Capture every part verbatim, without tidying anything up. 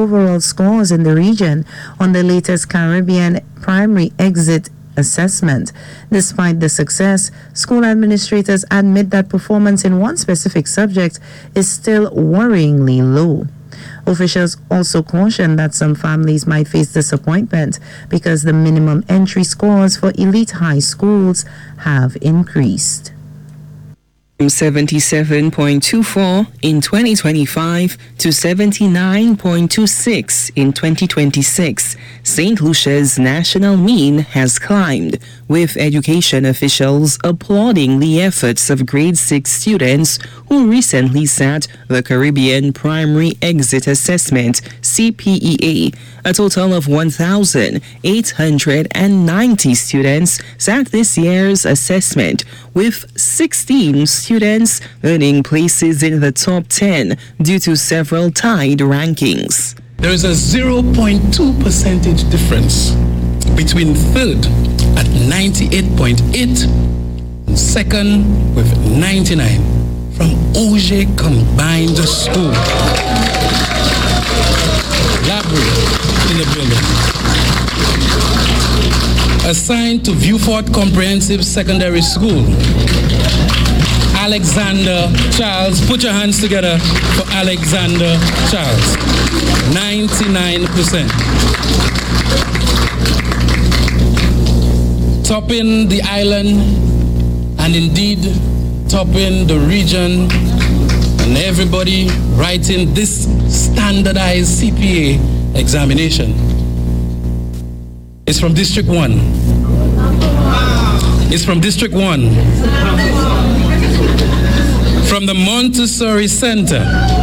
overall scores in the region on the latest Caribbean Primary Exit Assessment. Despite the success, school administrators admit that performance in one specific subject is still worryingly low. Officials also caution that some families might face disappointment because the minimum entry scores for elite high schools have increased. From seventy-seven point two four in twenty twenty-five to seventy-nine point two six in twenty twenty-six, Saint Lucia's national mean has climbed, with education officials applauding the efforts of grade six students who recently sat the Caribbean Primary Exit Assessment, C P E A. A total of one thousand eight hundred ninety students sat this year's assessment, with sixteen students earning places in the top ten due to several tied rankings. There is a zero point two percentage difference between third at ninety-eight point eight and second with ninety-nine from Auger Combined School. Library in the building. Assigned to Viewfort Comprehensive Secondary School, Alexander Charles. Put your hands together for Alexander Charles. ninety-nine percent. Topping the island and indeed topping the region, and everybody writing this standardized C P A examination is from District one. It's from District one. From the Montessori Center.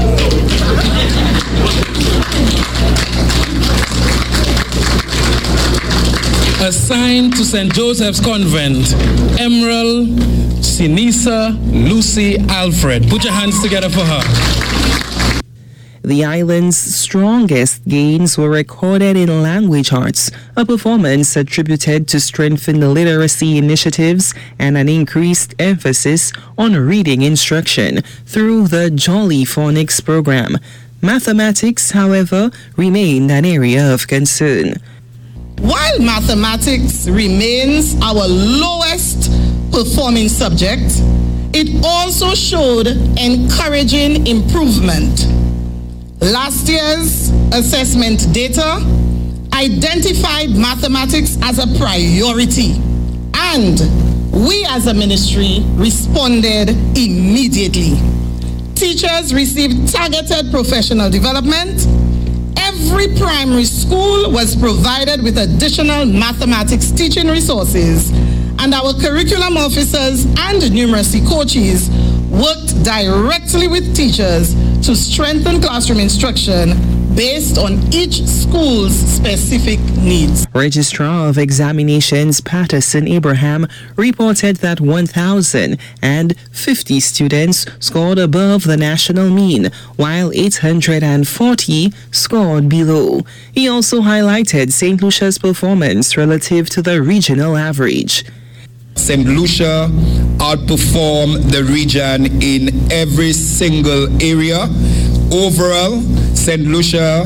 Assigned to Saint Joseph's Convent, Emerald Sinisa Lucy Alfred. Put your hands together for her. The island's strongest gains were recorded in language arts, a performance attributed to strengthened literacy initiatives and an increased emphasis on reading instruction through the Jolly Phonics program. Mathematics, however, remained an area of concern. While mathematics remains our lowest performing subject, it also showed encouraging improvement. Last year's assessment data identified mathematics as a priority, and we as a ministry responded immediately. Teachers received targeted professional development. Every primary school was provided with additional mathematics teaching resources, and our curriculum officers and numeracy coaches worked directly with teachers to strengthen classroom instruction based on each school's specific needs. Registrar of Examinations Patterson Abraham reported that one thousand fifty students scored above the national mean, while eight hundred forty scored below. He also highlighted Saint Lucia's performance relative to the regional average. Saint Lucia outperformed the region in every single area. Overall, Saint Lucia,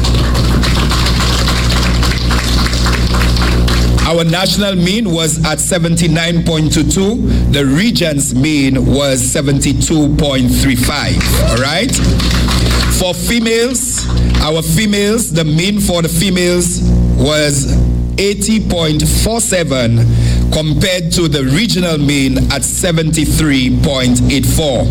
our national mean was at seventy-nine point two two. The region's mean was seventy-two point three five. All right? For females, our females, the mean for the females was eighty point four seven compared to the regional mean at seventy-three point eight four.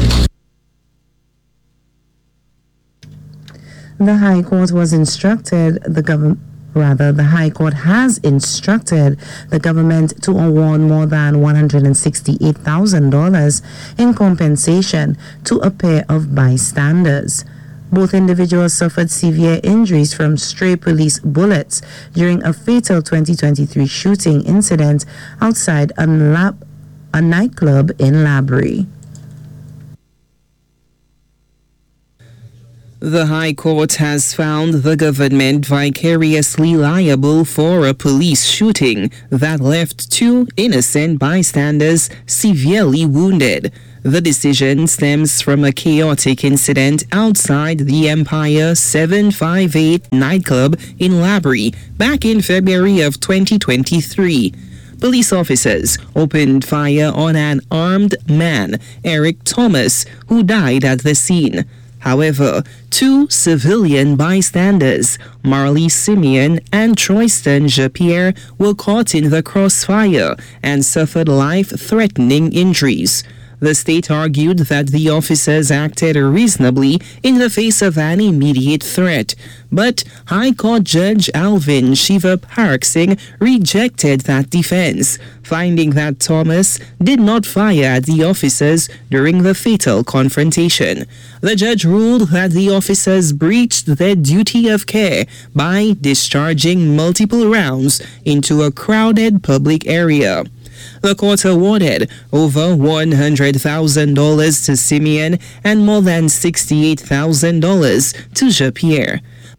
The High Court was instructed, the government, rather, the High Court has instructed the government to award more than one hundred sixty-eight thousand dollars in compensation to a pair of bystanders. Both individuals suffered severe injuries from stray police bullets during a fatal twenty twenty-three shooting incident outside a, lab, a nightclub in Labrie. The High Court has found the government vicariously liable for a police shooting that left two innocent bystanders severely wounded. The decision stems from a chaotic incident outside the Empire seven five eight nightclub in Labrie back in February of twenty twenty-three. Police officers opened fire on an armed man, Eric Thomas, who died at the scene. However, two civilian bystanders, Marley Simeon and Troyston Japierre, were caught in the crossfire and suffered life-threatening injuries. The state argued that the officers acted reasonably in the face of an immediate threat, but High Court Judge Alvin Shiva Parak Singh rejected that defense, finding that Thomas did not fire at the officers during the fatal confrontation. The judge ruled that the officers breached their duty of care by discharging multiple rounds into a crowded public area. The court awarded over one hundred thousand dollars to Simeon and more than sixty-eight thousand dollars to Japierre.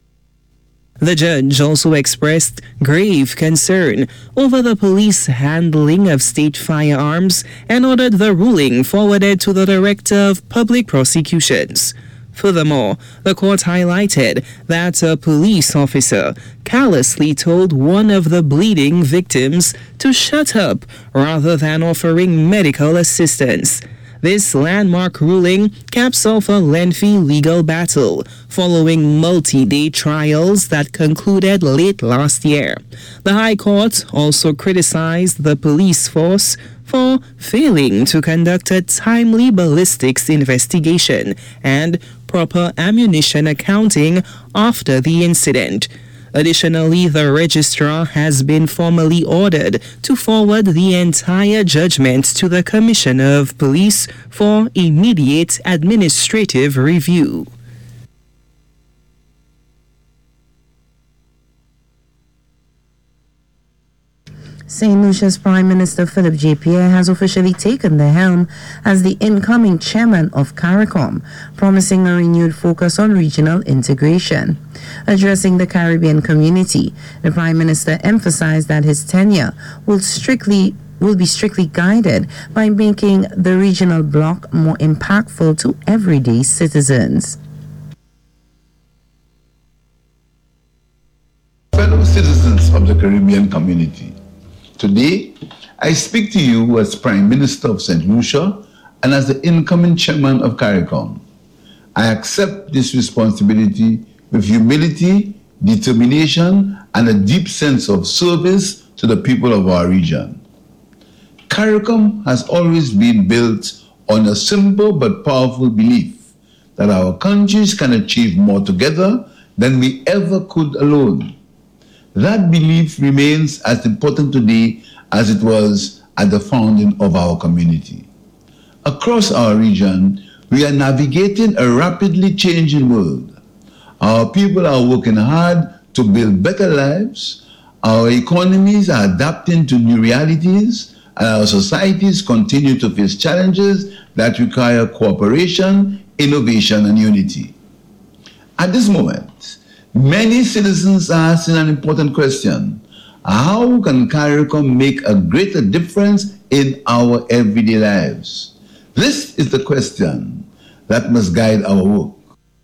The judge also expressed grave concern over the police handling of state firearms and ordered the ruling forwarded to the Director of Public Prosecutions. Furthermore, the court highlighted that a police officer callously told one of the bleeding victims to shut up rather than offering medical assistance. This landmark ruling caps off a lengthy legal battle following multi-day trials that concluded late last year. The High Court also criticized the police force for failing to conduct a timely ballistics investigation and proper ammunition accounting after the incident. Additionally, the registrar has been formally ordered to forward the entire judgment to the Commissioner of Police for immediate administrative review. Saint Lucia's Prime Minister Philip Japierre has officially taken the helm as the incoming chairman of CARICOM, promising a renewed focus on regional integration. Addressing the Caribbean community, the Prime Minister emphasized that his tenure will strictly will be strictly guided by making the regional bloc more impactful to everyday citizens. Fellow citizens of the Caribbean community, today, I speak to you as Prime Minister of Saint Lucia and as the incoming chairman of CARICOM. I accept this responsibility with humility, determination, and a deep sense of service to the people of our region. CARICOM has always been built on a simple but powerful belief that our countries can achieve more together than we ever could alone. That belief remains as important today as it was at the founding of our community. Across our region, we are navigating a rapidly changing world. Our people are working hard to build better lives, our economies are adapting to new realities, and our societies continue to face challenges that require cooperation, innovation, and unity. At this moment, many citizens are asking an important question. How can CARICOM make a greater difference in our everyday lives? This is the question that must guide our work.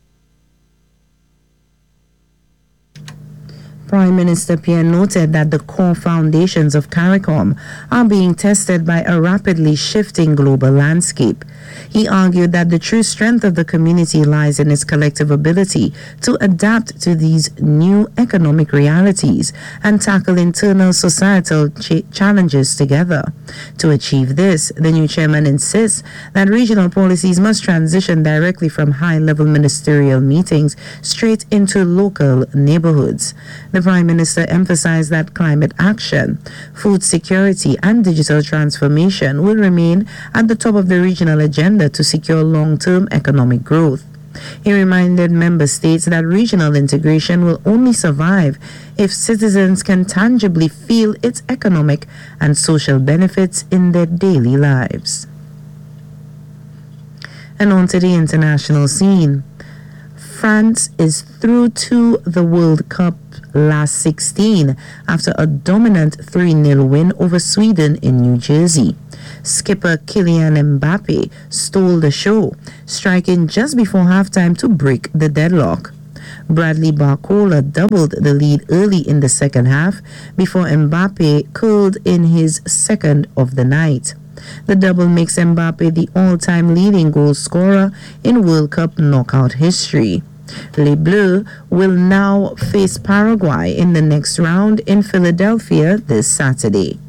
Prime Minister Pierre noted that the core foundations of CARICOM are being tested by a rapidly shifting global landscape. He argued that the true strength of the community lies in its collective ability to adapt to these new economic realities and tackle internal societal ch- challenges together. To achieve this, the new chairman insists that regional policies must transition directly from high-level ministerial meetings straight into local neighborhoods. The Prime Minister emphasized that climate action, food security, and digital transformation will remain at the top of the regional agenda to secure long-term economic growth. He reminded member states that regional integration will only survive if citizens can tangibly feel its economic and social benefits in their daily lives. And on to the international scene. France is through to the World Cup last sixteen after a dominant three nil win over Sweden in New Jersey. Skipper Kylian Mbappe stole the show, striking just before halftime to break the deadlock. Bradley Barcola doubled the lead early in the second half before Mbappe curled in his second of the night. The double makes Mbappe the all-time leading goal scorer in World Cup knockout history. Les Bleus will now face Paraguay in the next round in Philadelphia this Saturday.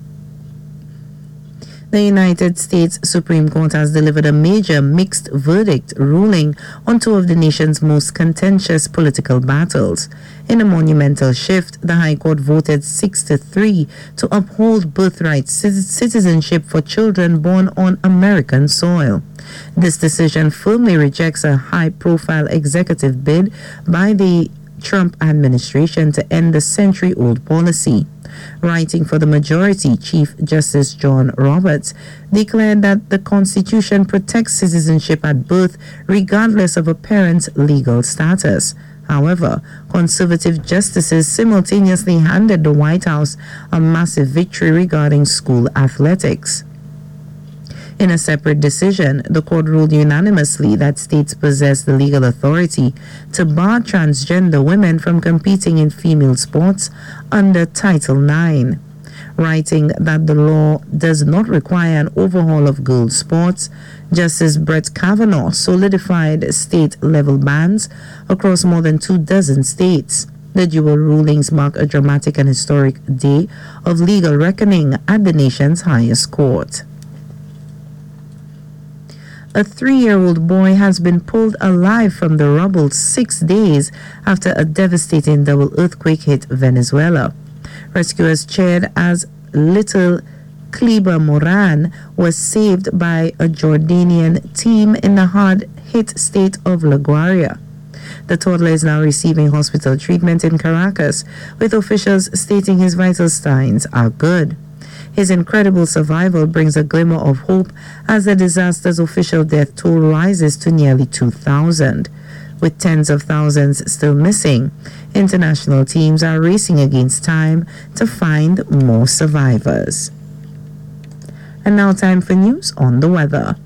The United States Supreme Court has delivered a major mixed verdict ruling on two of the nation's most contentious political battles. In a monumental shift, the High Court voted six to three to uphold birthright citizenship for children born on American soil. This decision firmly rejects a high-profile executive bid by the Trump administration to end the century-old policy. Writing for the majority, Chief Justice John Roberts declared that the Constitution protects citizenship at birth regardless of a parent's legal status. However, conservative justices simultaneously handed the White House a massive victory regarding school athletics. In a separate decision, the court ruled unanimously that states possess the legal authority to bar transgender women from competing in female sports under Title nine. Writing that the law does not require an overhaul of girls' sports, Justice Brett Kavanaugh solidified state-level bans across more than two dozen states. The dual rulings mark a dramatic and historic day of legal reckoning at the nation's highest court. A three-year-old boy has been pulled alive from the rubble six days after a devastating double earthquake hit Venezuela. Rescuers cheered as little Kleber Moran was saved by a Jordanian team in the hard-hit state of La Guaira. The toddler is now receiving hospital treatment in Caracas, with officials stating his vital signs are good. His incredible survival brings a glimmer of hope as the disaster's official death toll rises to nearly two thousand. With tens of thousands still missing, international teams are racing against time to find more survivors. And now time for news on the weather.